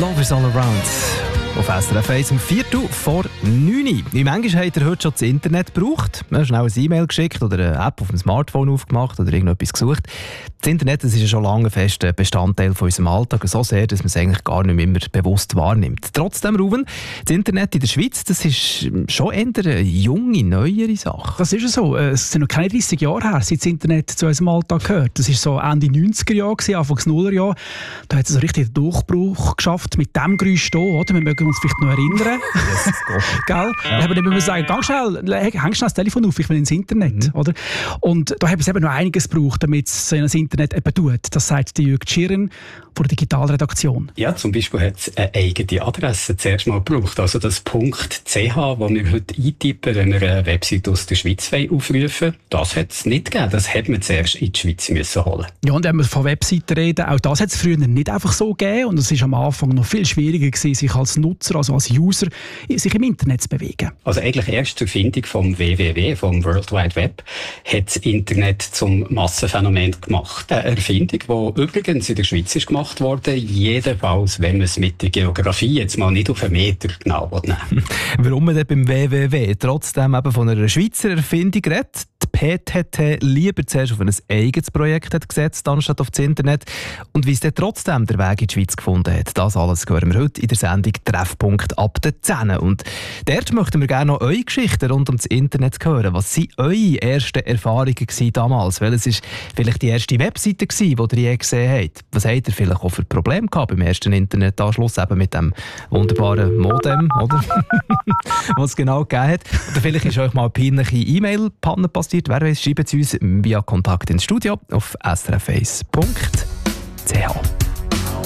Love is all around. Auf SRF 1 um 8:45. Wie manchmal habt ihr heute schon das Internet gebraucht? Schnell eine E-Mail geschickt oder eine App auf dem Smartphone aufgemacht oder irgendetwas gesucht. Das Internet, das ist ja schon lange fest ein Bestandteil von unserem Alltag, so sehr, dass man es eigentlich gar nicht mehr immer bewusst wahrnimmt. Trotzdem, Ruben, das Internet in der Schweiz, das ist schon eher eine junge, neuere Sache. Das ist ja so. Es sind noch keine 30 Jahre her, seit das Internet zu unserem Alltag gehört. Das war so Ende 90er Jahre, Anfangs Nullerjahre. Da hat es so richtig einen Durchbruch geschafft mit dem Geräusch hier, oder? Wir mögen uns vielleicht noch erinnern. Gell? Aber dann müssen wir sagen, ganz schnell, häng schnell das Telefon auf, ich will ins Internet. Oder? Und da haben es eben noch einiges gebraucht, damit es so das Internet eben tut. Das sagt Jürg Schirren von der Digitalredaktion. Ja, zum Beispiel hat es eine eigene Adresse zuerst mal gebraucht. Also das .ch, wo wir heute eintippen, wenn wir eine Website aus der Schweiz aufrufen, das hat es nicht gegeben. Das hat man zuerst in die Schweiz müssen holen. Ja, und wenn wir von Webseiten reden, auch das hat es früher nicht einfach so gegeben. Und es war am Anfang noch viel schwieriger gewesen, sich als Nutzer, also als User, sich im Internet zu bewegen. Also eigentlich erst zur Erfindung vom WWW, vom World Wide Web, hat das Internet zum Massenphänomen gemacht. Eine Erfindung, die übrigens in der Schweiz ist gemacht wurde, jedenfalls, wenn man es mit der Geografie jetzt mal nicht auf einen Meter genau nehmen. Warum man dann beim WWW trotzdem eben von einer Schweizer Erfindung redet? Die PTT lieber zuerst auf ein eigenes Projekt hat gesetzt, anstatt auf das Internet. Und wie es dann trotzdem der Weg in die Schweiz gefunden hat, das alles hören wir heute in der Sendung «Treffpunkt ab der 10». Und dort möchten wir gerne noch eure Geschichten rund um das Internet hören. Was waren eure ersten Erfahrungen damals? Welches war vielleicht die erste Webseite, die ihr je gesehen habt? Was habt ihr vielleicht auch für Probleme gehabt beim ersten Internetanschluss, eben mit dem wunderbaren Modem, oder? Was es genau gegeben hat? Oder vielleicht ist euch mal eine peinliche E-Mail-Panne passiert. Wer weiß, schreibt es uns via Kontakt ins Studio auf srf1.ch.